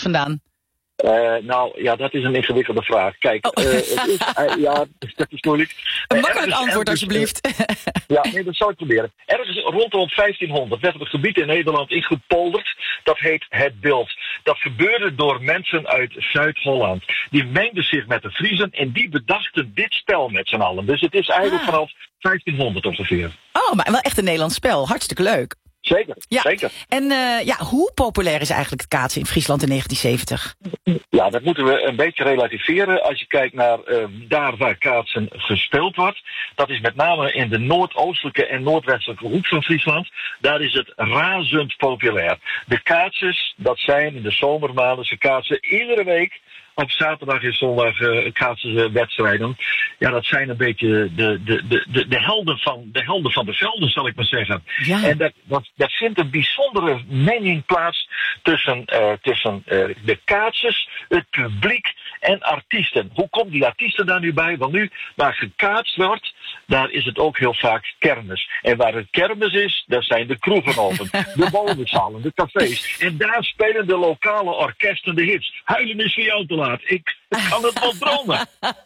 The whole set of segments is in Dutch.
Nederlands vandaan? Nou, ja, dat is een ingewikkelde vraag. Kijk, Oh. dat is moeilijk. Een makkelijk antwoord, alsjeblieft. Ja, nee, dat zou ik proberen. Ergens rondom 1500 werd er een gebied in Nederland ingepolderd. Dat heet Het Bild. Dat gebeurde door mensen uit Zuid-Holland. Die mengden zich met de Friezen en die bedachten dit spel met z'n allen. Dus het is eigenlijk vanaf 1500 ongeveer. Oh, maar wel echt een Nederlands spel. Hartstikke leuk. Zeker, Ja. zeker. En hoe populair is eigenlijk het kaatsen in Friesland in 1970? Ja, dat moeten we een beetje relativeren. Als je kijkt naar daar waar kaatsen gespeeld wordt. Dat is met name in de noordoostelijke en noordwestelijke hoek van Friesland. Daar is het razend populair. De kaatsers, dat zijn in de zomermaanden, ze kaatsen iedere week. Op zaterdag en zondag kaatsen ze wedstrijden. Ja, dat zijn een beetje de helden van de velden, zal ik maar zeggen. Ja. En dat vindt een bijzondere menging plaats tussen de kaatsers, het publiek en artiesten. Hoe komt die artiesten daar nu bij? Want nu, waar gekaatst wordt, daar is het ook heel vaak kermis. En waar het kermis is, daar zijn de kroegen open. De woonzalen, de cafés. En daar spelen de lokale orkesten de hits. Huilen is voor jou te laat. Ik kan het wel dromen.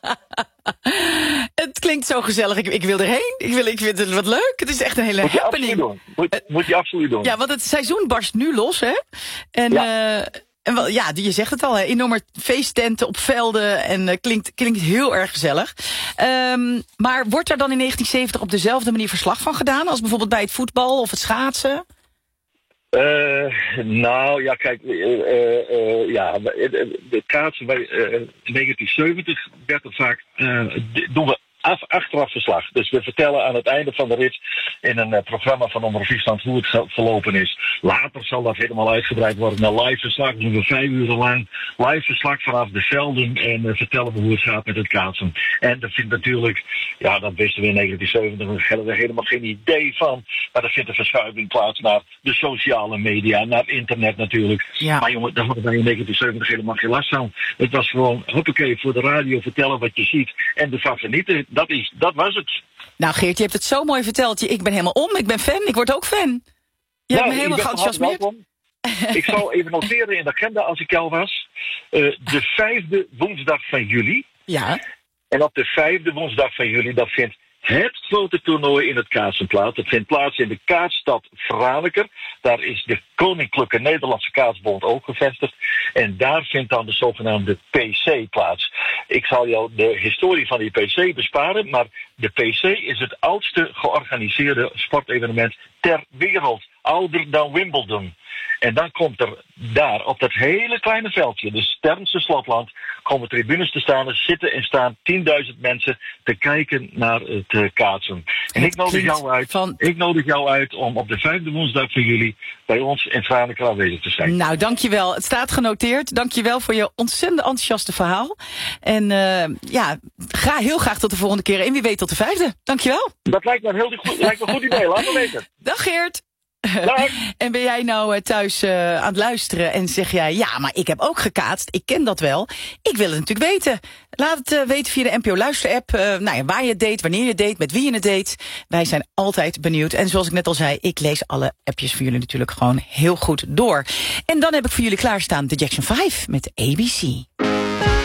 Het klinkt zo gezellig. Ik wil erheen. Ik vind het wat leuk. Het is echt een hele Moet je happening. absoluut doen. Moet je absoluut doen. Ja, want het seizoen barst nu los, hè? En je zegt het al, hè? Enorme feesttenten op velden en klinkt heel erg gezellig. Maar wordt er dan in 1970 op dezelfde manier verslag van gedaan als bijvoorbeeld bij het voetbal of het schaatsen? Nou, ja, kijk, de kaatsen bij 1970 werd er vaak, doen we achteraf verslag. Dus we vertellen aan het einde van de rit in een programma van Omroep Friesland hoe het verlopen is. Later zal dat helemaal uitgebreid worden naar live verslag. Dus we 5 uur lang live verslag vanaf de velden en vertellen we hoe het gaat met het kaatsen. En dat vindt natuurlijk, ja, dat wisten we in 1970, hadden we helemaal geen idee van. Maar er vindt een verschuiving plaats naar de sociale media, naar internet natuurlijk. Ja. Maar jongen, daar hadden wij in 1970 helemaal geen last van. Het was gewoon, hoppakee, voor de radio vertellen wat je ziet en ervan genieten. Dat was het. Nou Geert, je hebt het zo mooi verteld. Ik ben helemaal om. Ik ben fan. Ik word ook fan. Je hebt me helemaal geenthousiasmeerd. Ik zal even noteren in de agenda als ik jou was. De 5e woensdag van juli. Ja. En op de 5e woensdag van juli, dat vindt het grote toernooi in het kaatsen plaats. Dat vindt plaats in de kaatsstad Franeker. Daar is de Koninklijke Nederlandse Kaatsbond ook gevestigd. En daar vindt dan de zogenaamde PC plaats. Ik zal jou de historie van die PC besparen, maar de PC is het oudste georganiseerde sportevenement ter wereld. Ouder dan Wimbledon. En dan komt er daar op dat hele kleine veldje, de Sternse Slotland, komen tribunes te staan, er zitten en staan 10.000 mensen te kijken naar het kaatsen. En ik nodig jou uit om op de 5e woensdag van juli bij ons in Franeker aanwezig te zijn. Nou, dankjewel. Het staat genoteerd. Dankjewel voor je ontzettend enthousiaste verhaal. En heel graag tot de volgende keer. En wie weet tot de 5e. Dankjewel. Dat lijkt me een goed idee. Laat me weten. Dag Geert. Dag. En ben jij nou thuis aan het luisteren en zeg jij, ja, maar ik heb ook gekaatst. Ik ken dat wel. Ik wil het natuurlijk weten. Laat het weten via de NPO Luister-app. Waar je het deed, wanneer je het deed, met wie je het deed. Wij zijn altijd benieuwd. En zoals ik net al zei, ik lees alle appjes voor jullie natuurlijk gewoon heel goed door. En dan heb ik voor jullie klaarstaan de Jackson 5 met ABC.